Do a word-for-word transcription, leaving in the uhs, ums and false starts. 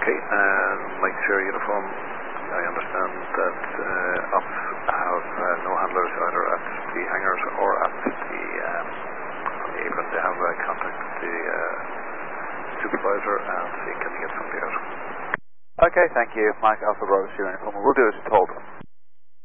Okay, and like your uniform, I understand that uh, ops have uh, no handlers either at the hangars or at the um, on the apron. They have uh, contacted the uh, supervisor and see can they get somebody out. Okay, thank you. Mike Alpha Bravo Sierra Uniform. We'll do as told.